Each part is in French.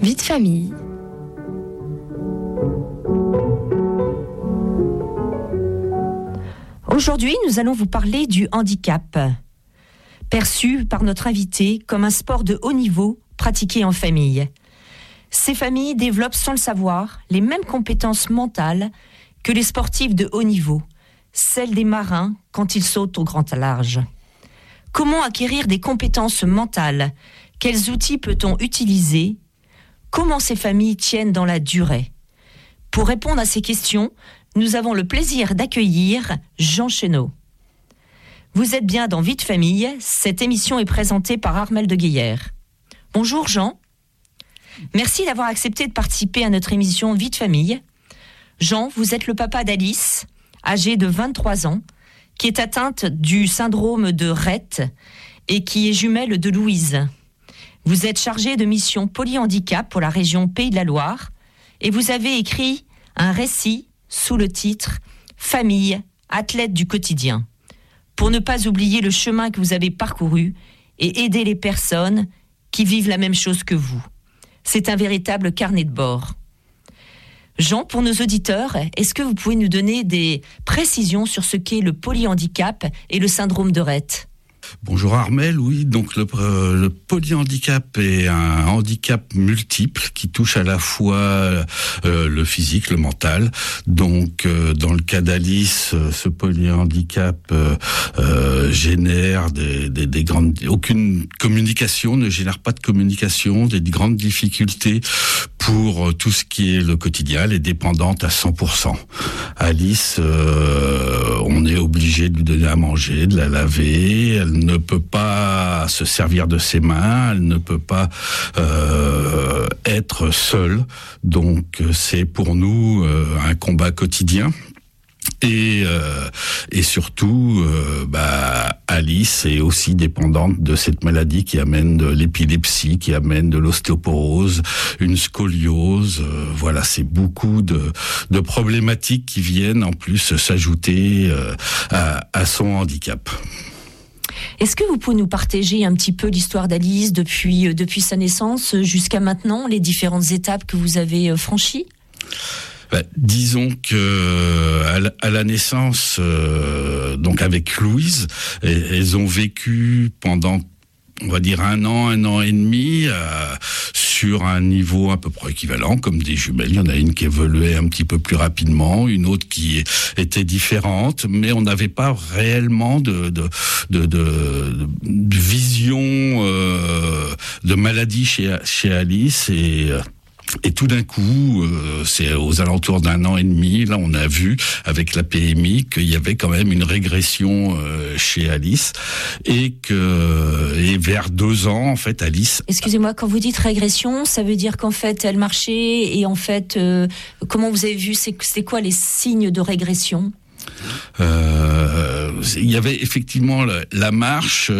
Vie de famille. Aujourd'hui, nous allons vous parler du handicap, perçu par notre invité comme un sport de haut niveau pratiqué en famille. Ces familles développent sans le savoir les mêmes compétences mentales que les sportifs de haut niveau, celles des marins quand ils sautent au grand large. Comment acquérir des compétences mentales? Quels outils peut-on utiliser? Comment ces familles tiennent dans la durée? Pour répondre à ces questions, nous avons le plaisir d'accueillir Jean Chénaud. Vous êtes bien dans Vie de famille, cette émission est présentée par Armelle de Guéillère. Bonjour Jean, merci d'avoir accepté de participer à notre émission Vie de famille. Jean, vous êtes le papa d'Alice, âgée de 23 ans, qui est atteinte du syndrome de Rett et qui est jumelle de Louise. Vous êtes chargé de mission polyhandicap pour la région Pays de la Loire et vous avez écrit un récit sous le titre « Famille, athlète du quotidien » pour ne pas oublier le chemin que vous avez parcouru et aider les personnes qui vivent la même chose que vous. C'est un véritable carnet de bord. Jean, pour nos auditeurs, est-ce que vous pouvez nous donner des précisions sur ce qu'est le polyhandicap et le syndrome de Rett ? Bonjour Armelle, oui, donc le polyhandicap est un handicap multiple qui touche à la fois le physique, le mental. Donc dans le cas d'Alice, ce polyhandicap génère des grandes... Aucune communication, ne génère pas de communication, des grandes difficultés pour tout ce qui est le quotidien. Elle est dépendante à 100%. Alice, on est obligé de lui donner à manger, de la laver, elle ne peut pas se servir de ses mains, elle ne peut pas être seule. Donc c'est pour nous un combat quotidien. Et surtout, Alice est aussi dépendante de cette maladie qui amène de l'épilepsie, qui amène de l'ostéoporose, une scoliose. Voilà, c'est beaucoup de problématiques qui viennent en plus s'ajouter à son handicap. Est-ce que vous pouvez nous partager un petit peu l'histoire d'Alice depuis sa naissance jusqu'à maintenant, les différentes étapes que vous avez franchies ? Disons que à la naissance, donc avec Louise, elles ont vécu pendant, on va dire, un an et demi sur un niveau à peu près équivalent, comme des jumelles. Il y en a une qui évoluait un petit peu plus rapidement, une autre qui était différente, mais on n'avait pas réellement de vision de maladie chez Alice et tout d'un coup, c'est aux alentours d'un an et demi, là on a vu avec la PMI qu'il y avait quand même une régression chez Alice et vers 2 ans en fait Alice. Excusez-moi, quand vous dites régression, ça veut dire qu'en fait elle marchait et en fait comment vous avez vu, c'est quoi les signes de régression ? Il y avait effectivement la marche,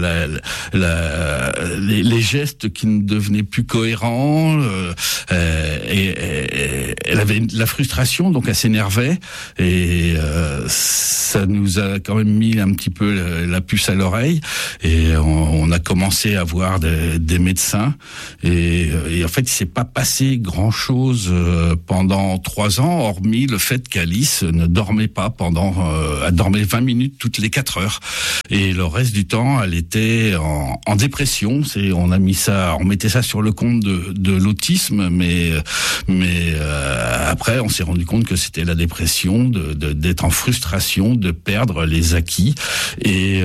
les gestes qui ne devenaient plus cohérents, et elle avait de la frustration, donc elle s'énervait, et ça nous a quand même mis un petit peu la puce à l'oreille, et on a commencé à voir des médecins, et en fait il s'est pas passé grand chose pendant 3 ans, hormis le fait qu'Alice ne dormait pas elle dormait 20 minutes toutes les 4 heures. Et le reste du temps, elle était en dépression. On mettait ça sur le compte de l'autisme, mais après, on s'est rendu compte que c'était la dépression, d'être en frustration, de perdre les acquis. Et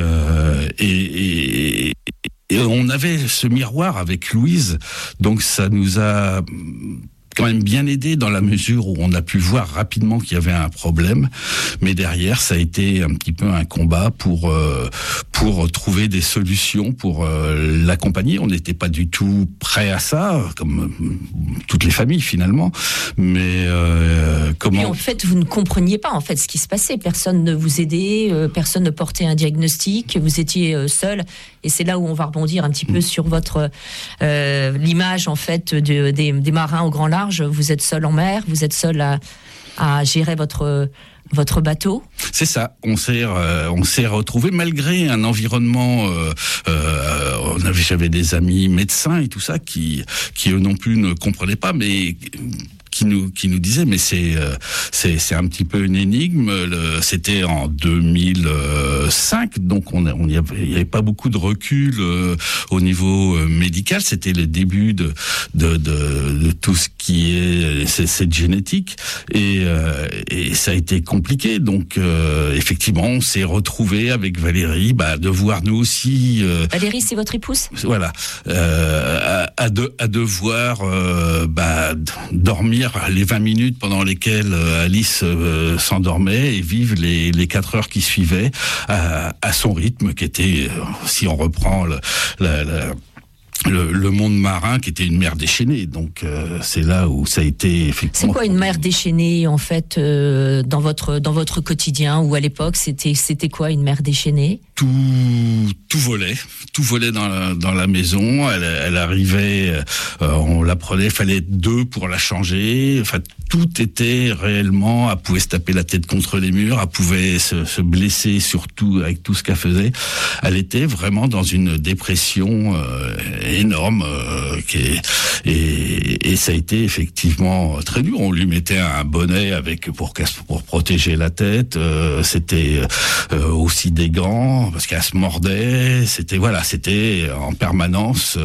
on avait ce miroir avec Louise, donc ça nous a quand même bien aidé dans la mesure où on a pu voir rapidement qu'il y avait un problème, mais derrière ça a été un petit peu un combat pour trouver des solutions pour l'accompagner. On n'était pas du tout prêt à ça, comme toutes les familles finalement, mais comment... Et en fait vous ne compreniez pas en fait ce qui se passait, personne ne vous aidait, personne ne portait un diagnostic, vous étiez seul, et c'est là où on va rebondir un petit peu sur votre l'image en fait des marins au grand large. Vous êtes seul en mer, vous êtes seul à gérer votre bateau. C'est ça. On s'est retrouvés malgré un environnement. J'avais des amis médecins et tout ça qui eux non plus ne comprenaient pas, mais qui nous disait mais c'est un petit peu une énigme. C'était en 2005, donc il y avait pas beaucoup de recul au niveau médical. C'était le début de tout ce qui est cette génétique et ça a été compliqué. Donc effectivement, on s'est retrouvé avec Valérie, devoir nous aussi. Valérie, c'est votre épouse. Voilà, à devoir dormir les 20 minutes pendant lesquelles Alice s'endormait et vivre les 4 heures qui suivaient à son rythme qui était, si on reprend le monde marin, qui était une mer déchaînée. Donc c'est là où ça a été effectivement. C'est quoi une mer déchaînée en fait dans votre quotidien, ou à l'époque c'était quoi une mer déchaînée? Tout volait dans la maison. Elle arrivait, on la prenait, fallait 2 pour la changer. Enfin, tout était réellement. Elle pouvait se taper la tête contre les murs, elle pouvait se blesser surtout avec tout ce qu'elle faisait. Elle était vraiment dans une dépression énorme, et ça a été effectivement très dur. On lui mettait un bonnet pour protéger la tête. C'était aussi des gants parce qu'elle se mordait. C'était en permanence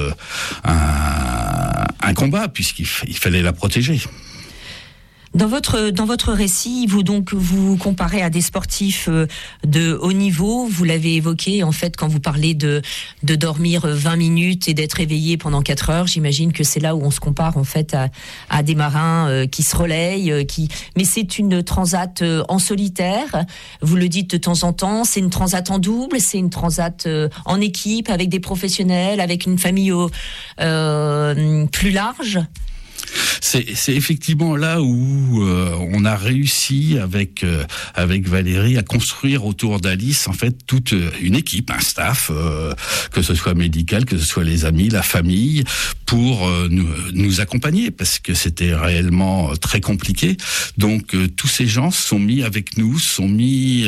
un combat puisqu'il fallait la protéger. Dans votre récit, vous comparez à des sportifs de haut niveau. Vous l'avez évoqué, en fait, quand vous parlez de dormir 20 minutes et d'être éveillé pendant 4 heures. J'imagine que c'est là où on se compare, en fait, à des marins qui se relayent, mais c'est une transat en solitaire. Vous le dites de temps en temps, c'est une transat en double, c'est une transat en équipe, avec des professionnels, avec une famille plus large. C'est effectivement là où on a réussi avec Valérie à construire autour d'Alice en fait toute une équipe, un staff, que ce soit médical, que ce soit les amis, la famille, pour nous accompagner parce que c'était réellement très compliqué. Donc tous ces gens sont mis avec nous, sont mis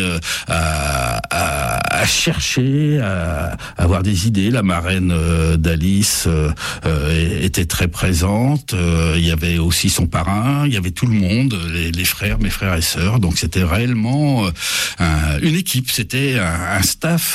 à chercher, à avoir des idées. La marraine d'Alice était très présente. Il y avait aussi son parrain, il y avait tout le monde, les frères, mes frères et sœurs. Donc c'était réellement une équipe, c'était un staff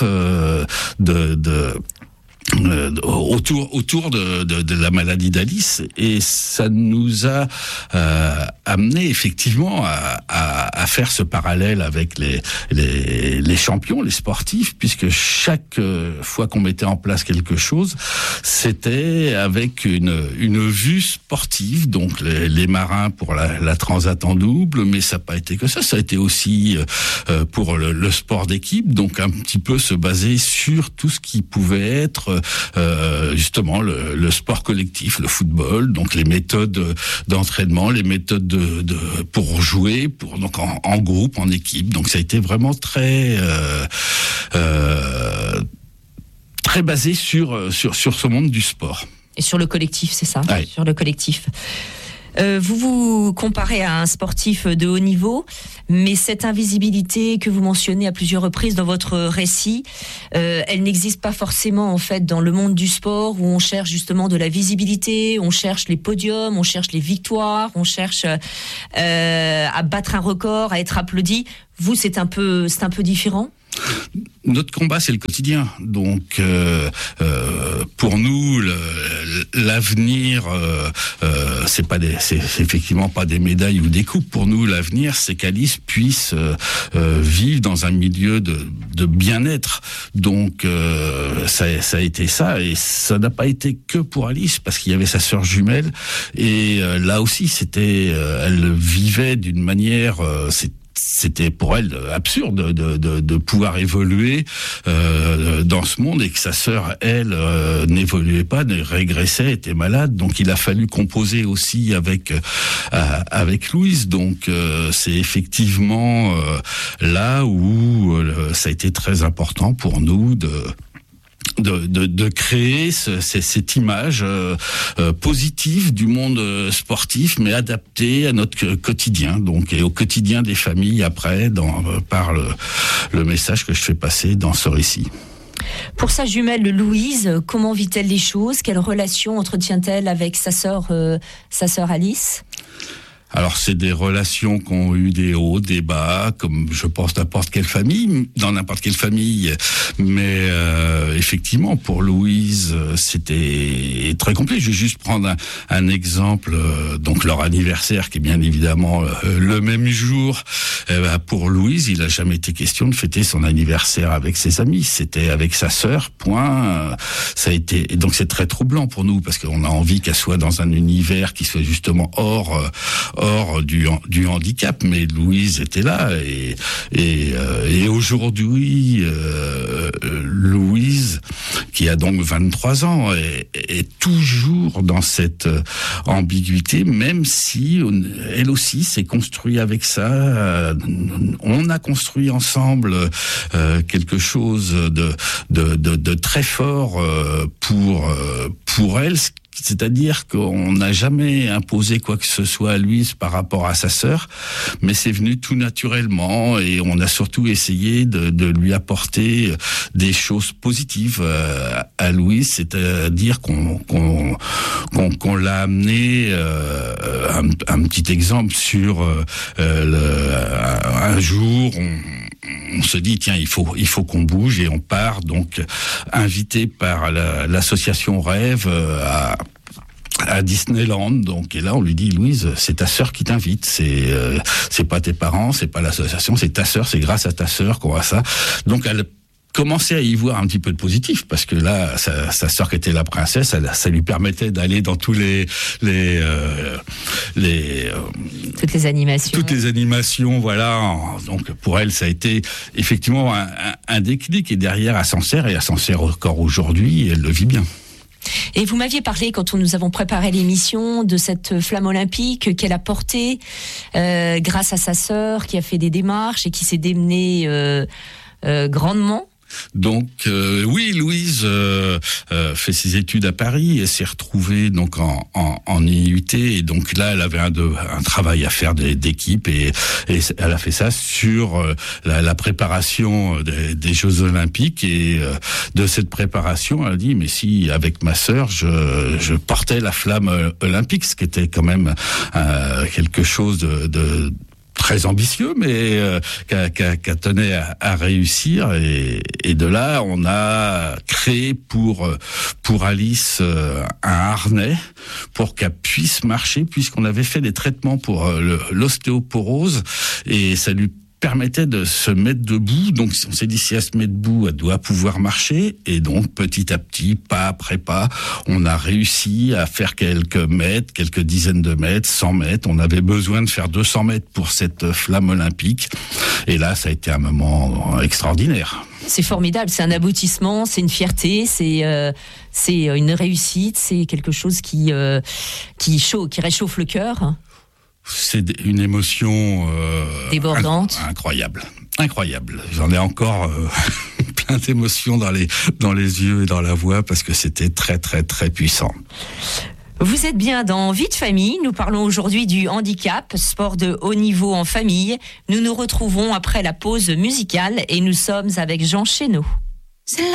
autour de la maladie d'Alice, et ça nous a amené effectivement à faire ce parallèle avec les champions, les sportifs, puisque chaque fois qu'on mettait en place quelque chose, c'était avec une vue sportive. Donc les marins pour la transat en double, mais ça n'a pas été que ça a été aussi pour le sport d'équipe, donc un petit peu se baser sur tout ce qui pouvait être justement le sport collectif, le football, donc les méthodes d'entraînement, les méthodes pour jouer, donc en groupe, en équipe. Donc ça a été vraiment très basé sur ce monde du sport. Et sur le collectif, c'est ça? Ouais. Sur le collectif. Vous vous comparez à un sportif de haut niveau, mais cette invisibilité que vous mentionnez à plusieurs reprises dans votre récit, elle n'existe pas forcément en fait dans le monde du sport, où on cherche justement de la visibilité, on cherche les podiums, on cherche les victoires, on cherche à battre un record, à être applaudi. Vous, c'est un peu différent? Notre combat, c'est le quotidien. Donc, pour nous, l'avenir, c'est effectivement pas des médailles ou des coupes. Pour nous, l'avenir, c'est qu'Alice puisse vivre dans un milieu de bien-être. Donc, ça a été ça, et ça n'a pas été que pour Alice, parce qu'il y avait sa sœur jumelle, et là aussi, elle vivait d'une manière, c'était pour elle absurde de pouvoir évoluer dans ce monde, et que sa sœur, elle, n'évoluait pas, ne régressait, était malade. Donc il a fallu composer aussi avec Louise. Donc c'est effectivement là où ça a été très important pour nous de créer cette image positive du monde sportif, mais adaptée à notre quotidien, donc et au quotidien des familles après, par le message que je fais passer dans ce récit. Pour sa jumelle Louise, comment vit-elle les choses? Quelle relation entretient-elle avec sa sœur Alice? Alors c'est des relations qui ont eu des hauts, des bas, comme je pense dans n'importe quelle famille, mais effectivement pour Louise c'était très complet. Je vais juste prendre un exemple, donc leur anniversaire qui est bien évidemment le même jour. Pour Louise, il a jamais été question de fêter son anniversaire avec ses amis, c'était avec sa sœur, point. Ça a été, et donc c'est très troublant pour nous parce qu'on a envie qu'elle soit dans un univers qui soit justement hors du handicap, mais Louise était là et aujourd'hui Louise, qui a donc 23 ans, est toujours dans cette ambiguïté, même si elle aussi s'est construite avec ça. On a construit ensemble quelque chose de très fort pour elle. C'est-à-dire qu'on n'a jamais imposé quoi que ce soit à Louise par rapport à sa sœur, mais c'est venu tout naturellement et on a surtout essayé de lui apporter des choses positives à Louise, c'est-à-dire qu'on l'a amené, un petit exemple sur un jour, on se dit tiens il faut qu'on bouge et on part donc invité par l'association Rêve à Disneyland. Donc et là on lui dit Louise, c'est ta sœur qui t'invite, c'est pas tes parents, c'est pas l'association, c'est ta sœur, c'est grâce à ta sœur qu'on a ça. Donc elle commençait à y voir un petit peu de positif parce que là sa sœur qui était la princesse, ça lui permettait d'aller dans tous toutes les animations, voilà. Donc pour elle ça a été effectivement un déclic et derrière elle s'en sert encore aujourd'hui et elle le vit bien. Et vous m'aviez parlé, quand nous avons préparé l'émission, de cette flamme olympique qu'elle a portée grâce à sa sœur qui a fait des démarches et qui s'est démenée grandement. Donc oui, Louise fait ses études à Paris et s'est retrouvée donc en IUT et donc là elle avait un travail à faire d'équipe et elle a fait ça sur la préparation des Jeux Olympiques et de cette préparation elle a dit mais si avec ma sœur je portais la flamme olympique, ce qui était quand même quelque chose de très ambitieux, mais qu'elle tenait à réussir. Et de là, on a créé pour Alice un harnais pour qu'elle puisse marcher, puisqu'on avait fait des traitements pour l'ostéoporose, et ça lui permettait de se mettre debout. Donc on s'est dit si elle se met debout, elle doit pouvoir marcher. Et donc petit à petit, pas après pas, on a réussi à faire quelques dizaines de mètres, 100 mètres. On avait besoin de faire 200 mètres pour cette flamme olympique. Et là, ça a été un moment extraordinaire. C'est formidable, c'est un aboutissement, c'est une fierté, c'est une réussite, c'est quelque chose qui réchauffe le cœur. C'est une émotion débordante, incroyable. J'en ai encore plein d'émotions dans les yeux et dans la voix parce que c'était très très très puissant. Vous êtes bien dans Vie de famille. Nous parlons aujourd'hui du handicap, sport de haut niveau en famille. Nous nous retrouvons après la pause musicale et nous sommes avec Jean Chénaud.